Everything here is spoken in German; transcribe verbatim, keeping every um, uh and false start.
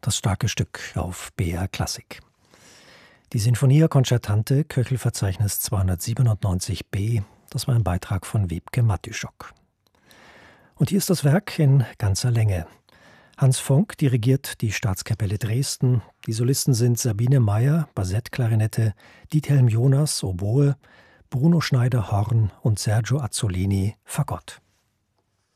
das starke Stück auf B R Klassik. Die Sinfonia Concertante, Köchelverzeichnis zweihundertsiebenundneunzig b, das war ein Beitrag von Wiebke Mattyschok. Und hier ist das Werk in ganzer Länge. Hans Fonck dirigiert die Staatskapelle Dresden. Die Solisten sind Sabine Meyer, Bassett-Klarinette, Diethelm Jonas, Oboe, Bruno Schneider, Horn und Sergio Azzolini, Fagott.